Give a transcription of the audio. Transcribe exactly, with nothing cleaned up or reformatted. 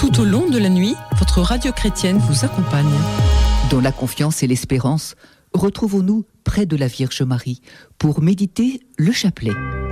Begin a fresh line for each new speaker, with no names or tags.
Tout au long de la nuit, votre radio chrétienne vous accompagne.
Dans la confiance et l'espérance, retrouvons-nous près de la Vierge Marie pour méditer le chapelet.